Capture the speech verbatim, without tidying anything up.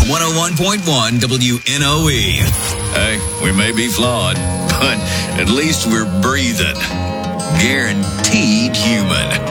one oh one point one W N O E. Hey, we may be flawed, but at least we're breathing. Guaranteed human.